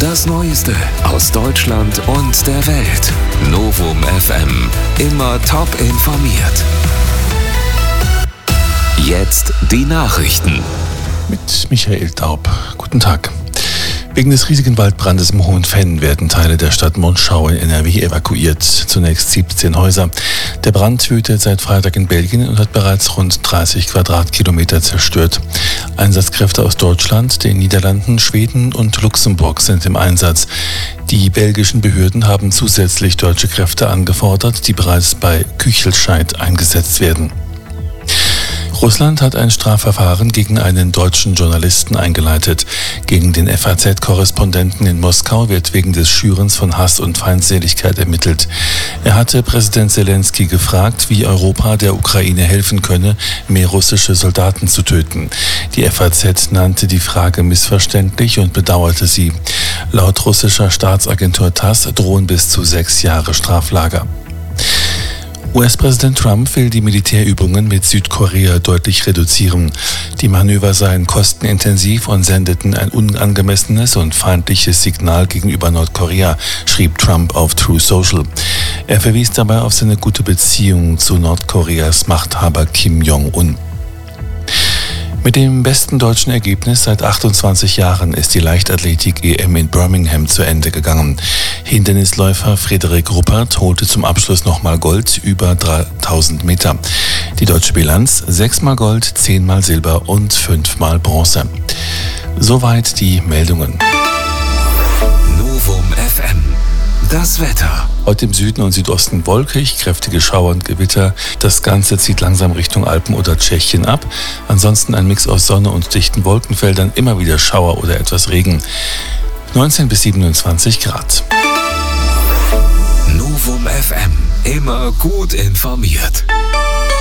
Das Neueste aus Deutschland und der Welt. Novum FM. Immer top informiert. Jetzt die Nachrichten. Mit Michael Taub. Guten Tag. Wegen des riesigen Waldbrandes im Hohenfenn werden Teile der Stadt Monschau in NRW evakuiert. Zunächst 17 Häuser. Der Brand wütet seit Freitag in Belgien und hat bereits rund 30 Quadratkilometer zerstört. Einsatzkräfte aus Deutschland, den Niederlanden, Schweden und Luxemburg sind im Einsatz. Die belgischen Behörden haben zusätzlich deutsche Kräfte angefordert, die bereits bei Küchelscheid eingesetzt werden. Russland hat ein Strafverfahren gegen einen deutschen Journalisten eingeleitet. Gegen den FAZ-Korrespondenten in Moskau wird wegen des Schürens von Hass und Feindseligkeit ermittelt. Er hatte Präsident Zelensky gefragt, wie Europa der Ukraine helfen könne, mehr russische Soldaten zu töten. Die FAZ nannte die Frage missverständlich und bedauerte sie. Laut russischer Staatsagentur TASS drohen bis zu 6 Jahre Straflager. US-Präsident Trump will die Militärübungen mit Südkorea deutlich reduzieren. Die Manöver seien kostenintensiv und sendeten ein unangemessenes und feindliches Signal gegenüber Nordkorea, schrieb Trump auf Truth Social. Er verwies dabei auf seine gute Beziehung zu Nordkoreas Machthaber Kim Jong-un. Mit dem besten deutschen Ergebnis seit 28 Jahren ist die Leichtathletik-EM in Birmingham zu Ende gegangen. Hindernisläufer Frederik Ruppert holte zum Abschluss nochmal Gold über 3000 Meter. Die deutsche Bilanz: 6-mal Gold, 10-mal Silber und 5-mal Bronze. Soweit die Meldungen. Novum FM. Das Wetter. Heute im Süden und Südosten wolkig, kräftige Schauer und Gewitter. Das Ganze zieht langsam Richtung Alpen oder Tschechien ab. Ansonsten ein Mix aus Sonne und dichten Wolkenfeldern, immer wieder Schauer oder etwas Regen. 19 bis 27 Grad. Novum FM. Immer gut informiert.